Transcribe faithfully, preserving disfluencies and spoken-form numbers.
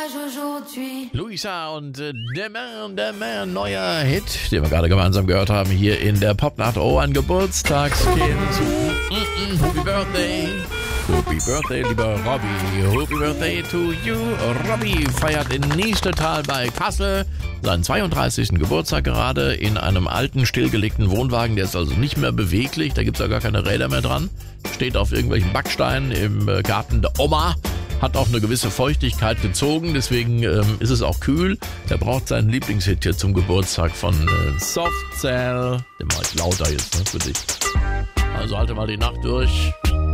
Luisa und äh, Demain, Demain, neuer Hit, den wir gerade gemeinsam gehört haben hier in der Popnacht. Oh, ein Geburtstagskind. Mm-mm, Happy Birthday. Happy Birthday, lieber Robby. Happy Birthday to you. Robby feiert in Niestetal bei Kassel seinen zweiunddreißigsten Geburtstag gerade in einem alten, stillgelegten Wohnwagen. Der ist also nicht mehr beweglich, da gibt es ja gar keine Räder mehr dran. Steht auf irgendwelchen Backsteinen im Garten der Oma. Hat auch eine gewisse Feuchtigkeit gezogen, deswegen ähm, ist es auch kühl. Er braucht seinen Lieblingshit hier zum Geburtstag von äh, Soft Cell. Den mach ich lauter jetzt, ne, für dich. Also halte mal die Nacht durch.